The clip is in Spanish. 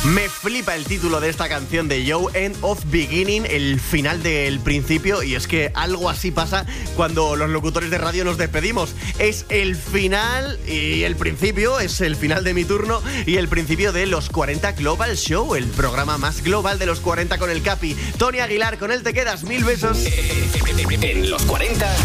Me flipa el título de esta canción de Joe, End of Beginning, el final del principio, y es que algo así pasa cuando los locutores de radio nos despedimos. Es el final y el principio, es el final de mi turno y el principio de Los 40 Global Show, el programa más global de los 40 con el Capi. Tony Aguilar, con él te quedas, 1000 besos. En Los 40